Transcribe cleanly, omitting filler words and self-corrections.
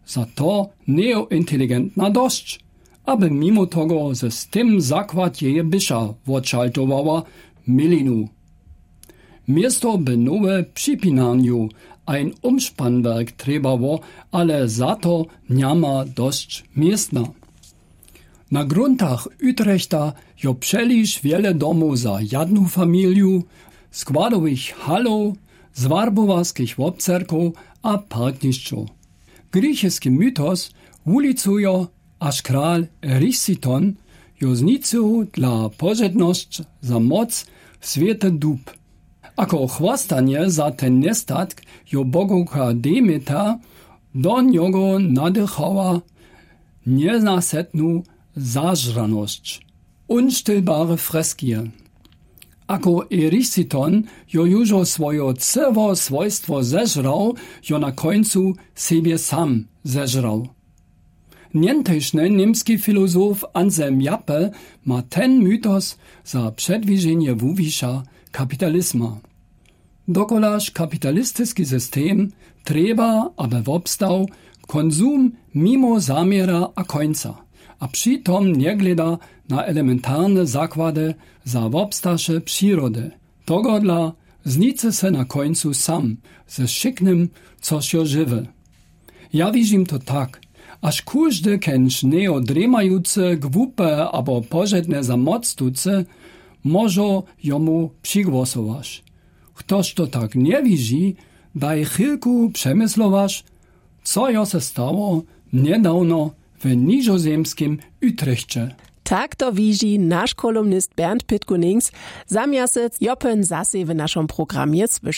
za to neointeligentna dość, aby mimo tego ze z tym zakład jeje bysza odszaltowała milinu. Miesto by nowe przypinaniu ein Umspannwerk trebało, ale za to nie ma dość miestna. Na gruntach Utrechta jo przeliż wiele domów za jedną familię, składowych halów, zwarbowarskich obcerków a parkniszczów. Griechisky mytos ulicujo aż kral Erisiton jo zniczył dla pożedność za moc święty dób. Ako chwastanie za ten nestatk jo bogowka Demeter do niego nadychała nienasetną zażraność. Unstillbare freski. Ako Erisiton jo jużo swoje cywo swojstwo zeżrał, jo na końcu siebie sam zeżrał. Nientežny niemski filozof Anselm Jappe ma ten mytos za przedwiżenie wuwisza kapitalizma. Dokolaż kapitalistyczny system trzeba, aby wobstał konsum mimo zamiera a końca, a przytom nie gleda na elementarne zakłady za wobstasze przyrody. Togodla zniczy se na końcu sam, ze szyknym, co się żywe. Ja widzim to tak, aż każdy kęcz neodremający, głupie albo pożedne zamoctuce może jomu przygłosować. Ktoś to tak nie widzi, daj chwilku przemyslować, co jo se stało niedawno w niżozemskim Utrechcie. Tak to widzi nasz kolumnist Bernd Pitkunings, zamiast Jopen zase w naszym programie